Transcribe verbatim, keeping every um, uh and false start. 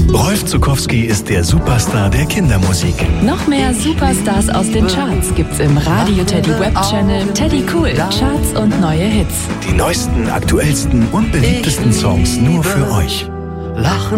Rolf Zuckowski ist der Superstar der Kindermusik. Noch mehr Superstars aus den Charts gibt's im Radio Teddy Web Channel Teddy Cool, Charts und neue Hits. Die neuesten, aktuellsten und beliebtesten Songs nur für euch. Lachen